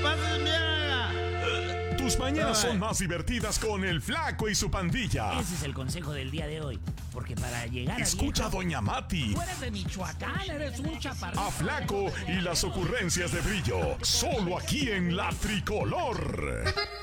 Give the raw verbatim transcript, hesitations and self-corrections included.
pasen bien, oiga. Tus mañanas Ay. son más divertidas con el Flaco y su pandilla. Ese es el consejo del día de hoy. Porque para llegar a Escucha a viejo, Doña Mati, tú eres de Michoacán, eres un chaparrito. a Flaco y las ocurrencias de Brillo. Solo aquí en La Tricolor.